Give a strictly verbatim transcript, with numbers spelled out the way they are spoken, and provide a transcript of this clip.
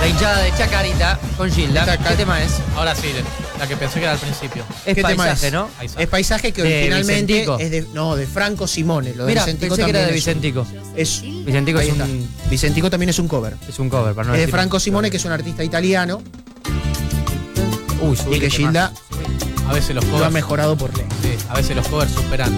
La hinchada de Chacarita con Gilda. Chaca- ¿Qué tema es? Ahora sí, la que pensé que era al principio. Es ¿Qué tema paisaje, es? ¿no? Paisaje. Es paisaje que De originalmente Vicentico. es de. No, de Franco Simone. Lo de Mira, Vicentico pensé que era también de es un- Vicentico. Es, Vicentico ahí es está. un, Vicentico también es un cover. es un cover, para no es de decir- Franco Simone, que es un artista italiano Uy, y que subile, Gilda A veces los lo ha covers, mejorado por ley. sí, a veces los covers superan